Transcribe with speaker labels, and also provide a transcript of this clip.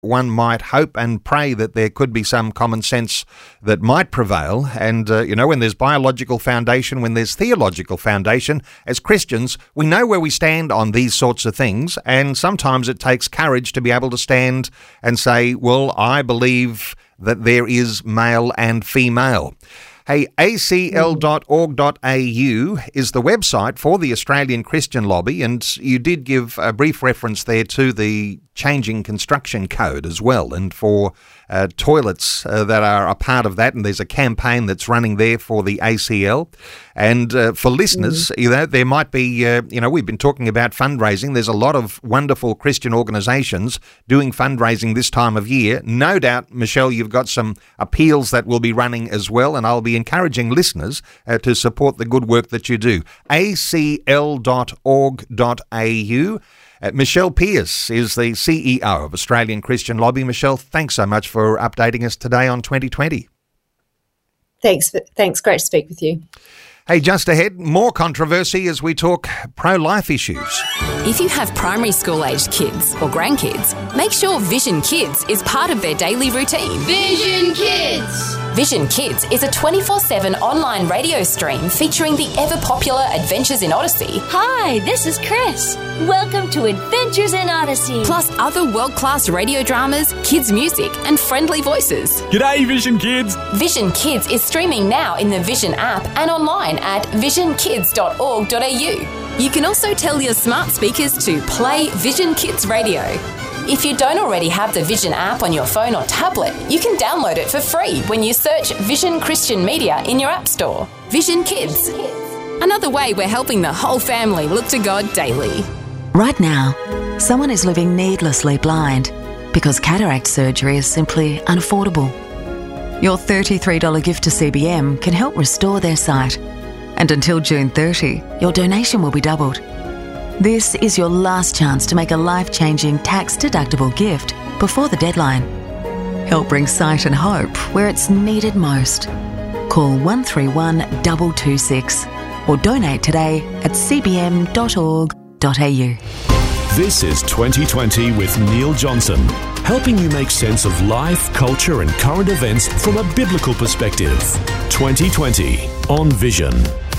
Speaker 1: one might hope and pray that there could be some common sense that might prevail. And, when there's biological foundation, when there's theological foundation, as Christians, we know where we stand on these sorts of things. And sometimes it takes courage to be able to stand and say, well, I believe that there is male and female. Hey, acl.org.au is the website for the Australian Christian Lobby, and you did give a brief reference there to the changing construction code as well, and for toilets that are a part of that, and there's a campaign that's running there for the ACL. And for listeners, there might be, we've been talking about fundraising. There's a lot of wonderful Christian organisations doing fundraising this time of year. No doubt, Michelle, you've got some appeals that will be running as well, and I'll be encouraging listeners to support the good work that you do. acl.org.au. Michelle Pearce is the CEO of Australian Christian Lobby. Michelle, thanks so much for updating us today on 2020.
Speaker 2: Thanks. Great to speak with you.
Speaker 1: Hey, just ahead, more controversy as we talk pro-life issues.
Speaker 3: If you have primary school-aged kids or grandkids, make sure Vision Kids is part of their daily routine.
Speaker 4: Vision Kids!
Speaker 3: Vision Kids is a 24/7 online radio stream featuring the ever-popular Adventures in Odyssey.
Speaker 4: Hi, this is Chris. Welcome to Adventures in Odyssey.
Speaker 3: Plus other world-class radio dramas, kids' music and friendly voices.
Speaker 5: G'day, Vision Kids!
Speaker 3: Vision Kids is streaming now in the Vision app and online at visionkids.org.au. You can also tell your smart speakers to play Vision Kids Radio. If you don't already have the Vision app on your phone or tablet, you can download it for free when you search Vision Christian Media in your app store. Vision Kids. Another way we're helping the whole family look to God daily.
Speaker 6: Right now, someone is living needlessly blind because cataract surgery is simply unaffordable. Your $33 gift to CBM can help restore their sight. And until June 30, your donation will be doubled. This is your last chance to make a life-changing tax-deductible gift before the deadline. Help bring sight and hope where it's needed most. Call 131 226 or donate today at cbm.org.au.
Speaker 5: This is 2020 with Neil Johnson, helping you make sense of life, culture and current events from a biblical perspective. 2020 on Vision.